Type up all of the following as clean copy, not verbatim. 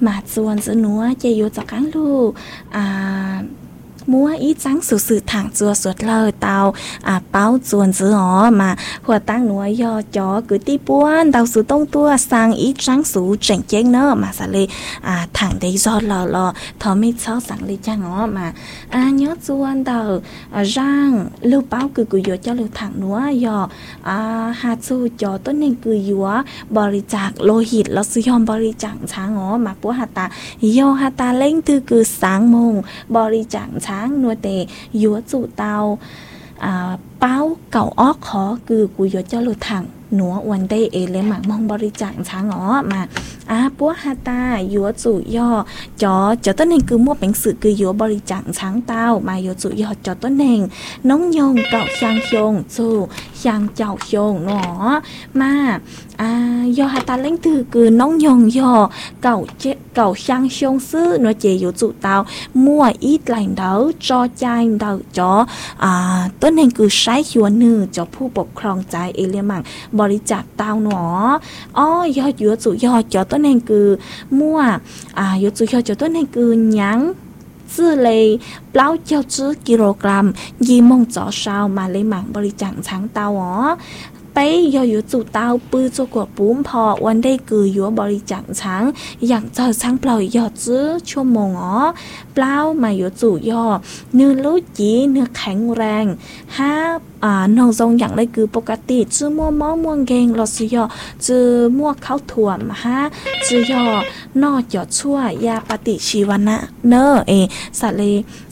mà chuồn giữa núa chạy vô cho cán lu mua ít trắng sự thẳng chua suốt lời tàu báo chuồn giữa họ mà hoa tăng núa do chó cứ tí buôn tàu sự tông tua sang ít trắng sự chỉnh chén nữa mà sao lì thẳng đấy do lò thọ mi cháu sang lì cha ngó mà nhớ chuồn tàu rang lưu báo cứ vô cho lưu thẳng núa do hạt su cho tốt nên cứ vôบริจาคโลหิตแล้วซื้อยอมบริจาคช้างอ๋อมาปัวหาตาโยหาตาเล่งตือคือสางมงบริจาคช้างนัวเตยัวจู่เตาเป้าเก่าอ้อขอคือกูยเจ้าลุถังหนัววันได้เอเลหมักมองบริจาคช้างอ๋อมาปัวหาตายัวจู่ย่อจอต้นเองคือมั่วเป็นสื่อคือยัวบริจาคช้างเต้ามายัวจู่ย่อจอต้นเองน้องยงเก่าช่างยงจู่ช่างเจ้ายงหนอมาย่อหาตาเล่งตือคือน้องยงย่อเก่าช่างชงซื้อนัวเจยัวจู่เต้ามั่วอีหลังเดาจอใจเดาจอต้นเองคือใช้ยัวนือจอผู้ปกครองใจเอเลหมักบริจาคเต้าหนอย่อยัวจู่ย่อจอต้นเองคือมั่วยัวจู่ย่อจอต้นเองคือยังซื้อเลยเปล่าเจ้าซื้อกิโลกรัมยีมงจ่อชาวมาเลยหมักบริจาคช้างเต้าไปย่ออยู่จู่เต้าปื้อจะกว่าปุ้มพอวันได้คือยัวบริจาคช้างอย่างเจอช้างเปล่าย่อซื้อชั่วโมงเปล่ามาอยู่จู่ย่อเนื้อลุ้จีเนื้อแข็งแรงน้องทรงอย่างไรคือปกติจื้อมัวม้อม่วงเกงรสย่อจื้อมัวข้าวถั่วมาจื้อย่อนอจอดชั่วยาปฏิชีวนะเนอสัต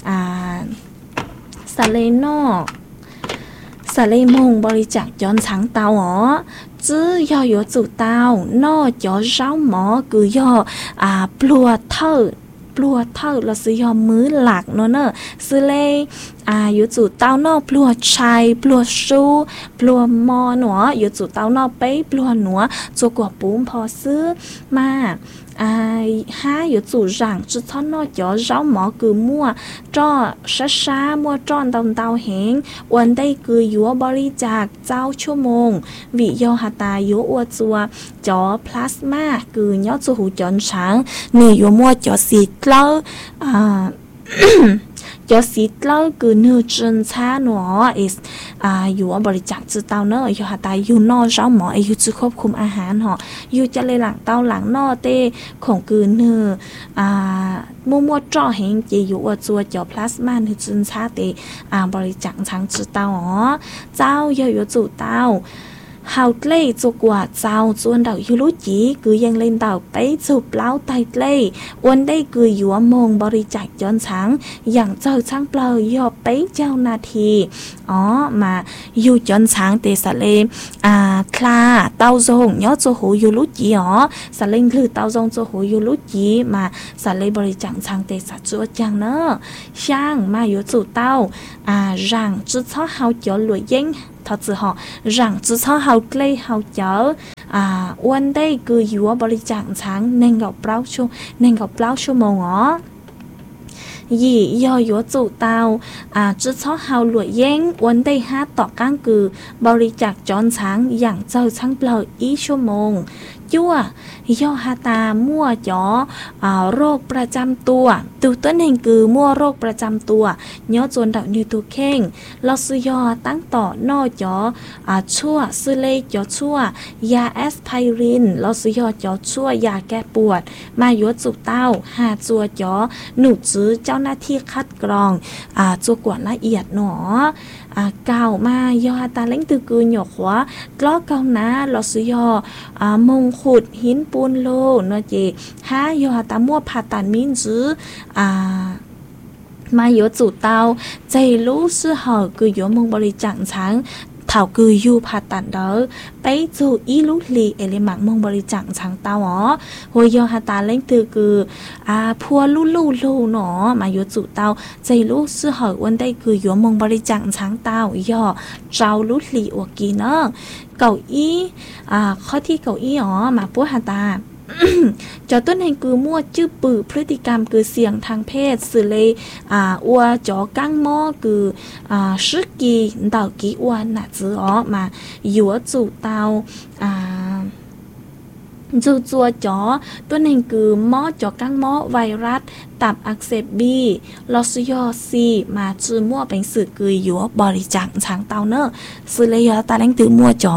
เลนอสาเลมงบริจาคย้อนช้างเตาจื้อย่ออยู่จู่เตานอจอเจ้าหมอคือย่อปลัวเท่าเราซื้อยอมมือหลักเนอะซื้อเลยอยู่จู่เต้านอปลัวชัยปลัวชูปลัวมอหนัวอยู่จู่เต้านอไปปลัวหนัวจัวกว่าปุ้มพอซื้อมาอยู่จู่หลังจุดท่อนนอจอเจ้าหมอคือมั่วจ้อช้ามั่วจ้อนเตาเหงวันได้คือยัวบริจาคเจ้าชั่วโมงวิโยหตายัวอวจัวจอพลาสมาคือยอดจูหูจอนช้างนี่ยัวมั่วจอสีเกล้าจอสีเล่าคือเนื้อจนช้าหนัวอยู่บริจาคจืดเตาเนอะอยู่หาตายอยู่นอเจ้าหมออยู่จะควบคุมอาหารอยู่จะเลยหลังเตาหลังนอเต้ของคือเนื้อมัวจ่อเห็นจะอยู่ว่าจัวจอพลาสมาเนื้อจนช้าเต้บริจาคช้างจืดเตาเจ้าอยู่จุดเตาเฮาเล่จกว่าเจ้าจวนเดายูรุจีคือยังเล่นเดาไปจูบเล้าไตเล่วันได้คือยัวมงบริจาคย้อนช้างอย่างเจ้าช้างเปล่ายอไปเจ้านาทีมาอยู่ย้อนช้างเตสเลคลาเต้าจงย้อโจหูยูรุจีสเลงคือเต้าจงโจหูยูรุจีมาสเลบริจาคช้างเตสัจวจังเนอะช่างมาอยู่จู่เต้าร่างจุดช้อเฮาจ่อหลวยเย้ง他只好让职场好累好久วันได้คือยัวบริจาคช้างเน่งกับเปล่าชั่วโมงย่อจู่เตาจุดช้อเฮาหลวยเย้งวันได้5ต่อก้างคือบริจาคจอนช้างอย่างเจ้าช้างเปล่าอีชั่วโมงยั่วย่อหาตามั่วจอโรคประจำตัวต้นเองคือมั่วโรคประจำตัวย่อจนดับนิวตัวเข่งเราซื้อยอตั้งต่อนอจอชั่วซื้อเลยจอชั่วยาแอสไพรินเราซื้อยอจอชั่วยาแก้ปวดมายั่วจุเต้าหาจัวจอหนูจื้อเจ้าหน้าที่คัดกรองจัวกวดละเอียดหนอเก่ามายอตาเล้งตือกือหยกหัวกล้อเก่านะเราซื้อยมงขุดหินปูนโลเนาะเจยอตามั่วผ่าตัดมินจื้อมาอยู่จู่เตาใจรู้ซื่อเหอคืออยู่มงบริจาคช้างเท่าคืออยู่ผ่าตัดเด้อไปจู่อีลุลีเอลิมักมงบริจาคช้างเตาหัวยอหาตาเล่งตือคือพัวลู่หนอมาอยู่จู่เตาใจรู้ซื่อเหอวันได้คืออยู่มงบริจาคช้างเตายอเจ้าลุลีอวกีเนาะเก้าอี้ข้อที่เก้าอี้มาปัวหาตาจอต้นแห่งคือมั่วจื้อปื้อพฤติกรรมคือเสี่ยงทางเพศสื่อเลยอัวจอกั้งหม้อคือซึกีเดากีอวนน่ะจื้อมาหยัวจู่เตา dù chùa chóตัวนึงคือหม้อจอกังหม้อไวรัสตับอักเสบบีลอสยอซีมาชื่อมั่วเป็นสื่อคืออยู่บริจาคช้างเตาเนอะสื่อเลยตาเล้งตือมั่วจ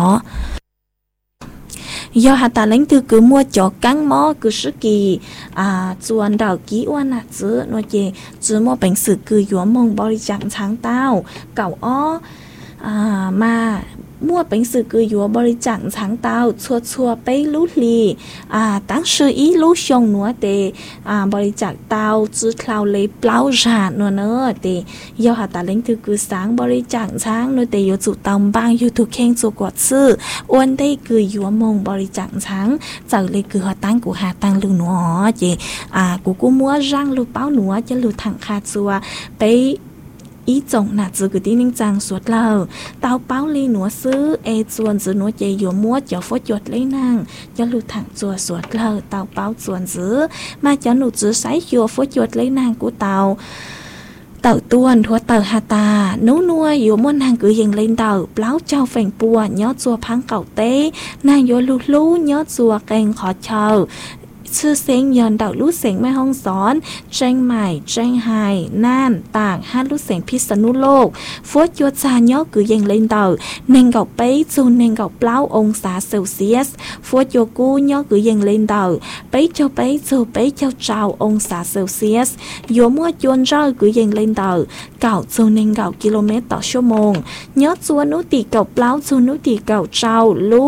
อยอหาตาเล้งตือคือมั่วจอกังหม้อคือสกีจวนดาวกี้อ้วนน่ะจื้อนัวเจชื่อมั่วเป็นสื่อคืออยู่มงบริจาคช้างเตาเก่าอ้อมามั่วเป็นสื่อคืออยู่บริจาคช้างเตาชัวไปลุลีตั้งชื่ออีลุชงนัวเตบริจาคเตาจื้อคลาวเลยเปล่าจานัวเนอเตยอหาตาเล้งคือสางบริจาคช้างนัวเตอยู่จุดตำบางอยู่ถูกเข่งจุกวดซื้ออ้วนได้คืออยู่มงบริจาคช้างจากเลยคือหาตั้งกูหาตั้งลูหนัวเจกูมั่วร่างลูเป้าหนัวจะลูถังคาจัวไปý chồng nạt giữ cái tin ninh trang suốt lâu tao báo li núa xứ chuồn giữ núa chạy yếu múa cho phốt chuột lấy nàng cho lưu thẳng chùa suốt lâu tao báo chuồn giữ mà cho nụ giữ sái chùa phốt chuột lấy nàng của tao tuôn thua tàu hà tà nấu nua yếu muốn nàng cứ hình lên tàu báo trao phèn bùa nhớ chùa phăng cẩu tế nàng yếu lú lú nhớ chùa kèn khó chờชื่อเสียงยอนดาวลูกเสียงแม่ห้องสอนเชียงใหม่เชียงไฮ้น่านตากฮันลูกเสียงพิษณุโลกฟัวจัวจาย่อคือยังเล่นเต่าเน่งเก่าเป้จูเน่งเก่าเปล่าองศาเซลเซียสฟัวจัวกูย่อคือยังเล่นเต่าเป้เจ้าเป้จูเป้เจ้าเจ้าองศาเซลเซียสยัวมัวจวนเจ้าคือยังเล่นเต่าเก่าจูเน่งเก่ากิโลเมตรต่อชั่วโมงย่อจัวนุติเก่าเปล่าจูนุติเก่าเจ้าลู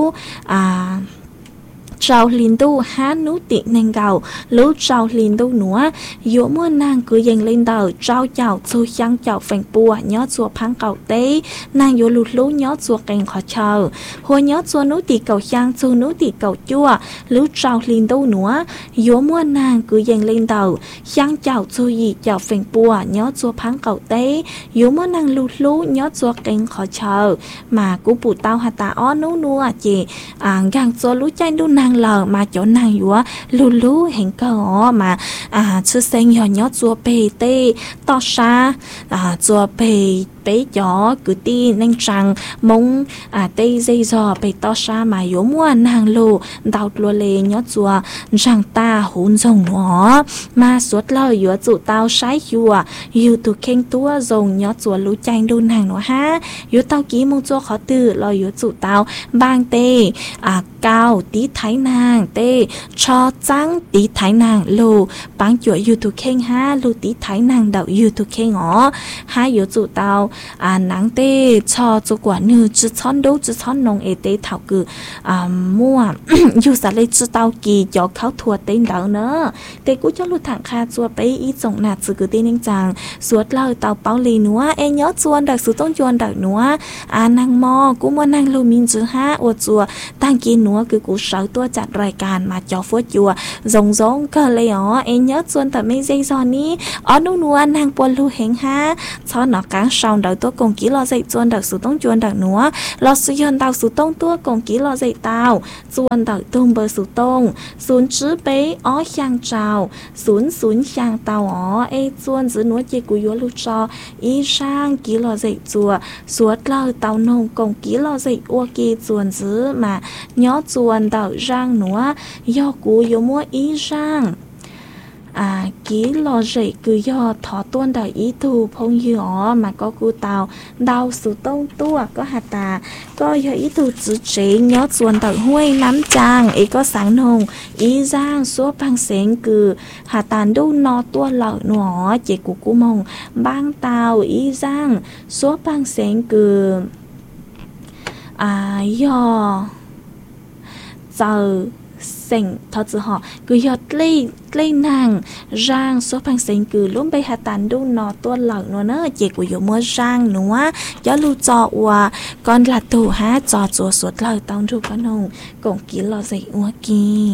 เจ้าลินดูฮานุติเนงเก่าลูเจ้าลินดูหนัวยัวมั่วนางคือยังเล่นเต่าเจ้าเจ้าซูยังเจ้าแฝงปัวย้อจัวพังเก่าเต้นางยัวลุดลูย้อจัวแกงขอเชาหัวย้อจัวนุติเก่ายังซูนุติเก่าจัวลูเจ้าลินดูหนัวยัวมั่วนางคือยังเล่นเต่ายังเจ้าซูยีเจ้าแฝงปัวย้อจัวพังเก่าเต้ยัวมั่วนางลุดลูย้อจัวแกงขอเชามากูปูเต้าหาตาอ้อนู้นัวเจยังจัวรู้ใจดูนางลอมาchỗ nàng yếu lú hình cờ mà chưa sinh nhỏ nhót chùa bề tê to xa chùa bề bé gió cứ ti nên rằng mong tây dây giò bề to xa mà yếu mua nàng lù đào lùa lề nhót chùa rằng ta hôn rồng nó mà suốt lời yếu chủ tao sái chùa yếu tụ khen tua rồng nhót chùa lú chanh đu nàng nó ha yếu tao ký mong chùa khó từ lời yếu chủ tao bang tê cao tí thái nàng tê cho trắng tí thái nàng lù bán chuỗi YouTube khen ha lù tí thái nàng đậu YouTube khen ngõ hai yếu chủ tao nắng tê cho quả như chữ chón đấu chữ chón nông ế tê thảo cử mua dù xa lấy chữ tao kỳ cho kháo thua tên đảo nữa tê cú cho lù thẳng kha chua bấy ý trọng nạt chữ cử tên ninh chàng suốt lời tao báo lì núa ê nhớ chuôn đặc sự tông chuôn đặc núa nàng mò cú mua nàng lù min chữ ha ô chùa tăng kỳ núa cứ cú sáu tuaจัดรายการมาจอฟัวจัวงก็เลยเอ็นเยอะส่วนแต่ไม่ใจซอนนี้นัวนางปวนลูเฮงฮะซ้อนหนอกางชาวดาวตัวกงกี้รอใจจวนดักสุต้องจวนดักนัวรอสุยนดาวสุต้องตัวกงกี้รอใจเตาจวนดักตุ้มเบอร์สุต้องศูนย์จื้อเป๊ะเชียงเจ้าศูนย์เชียงเตาเอจวนจื้อนัวเจกุยลูจออีช่างกี้รอใจจัวสวดเล่าเตานงกงกี้รอใจอ้วกีจวนจื้อมาย้อจวนดาวร่างนัวยอกูยมัวอีร่างký lo dậy cứ do thọ tuôn đời ý thù phong như mà có cu tàu đau sự tông tua có hạt tà có do ý thù chữ chế nhớ chuồn đời huê nắm chàng ý có sáng nồng ý giang số băng xén cứ hạt tàn đu no tua lợ nó chỉ của cú mông băng tàu ý giang số băng xén cứ do giờ sinh thật sự họ cứ giọt lên nàng rang số phăng sinh cứ luôn bay hạt tàn đu nọ tua lợn nó nữa chỉ của dụ mua rang nữa cho lưu cho và con là tù há cho chùa suốt lời tao ru con hùng còn kỹ lo dậy ua kì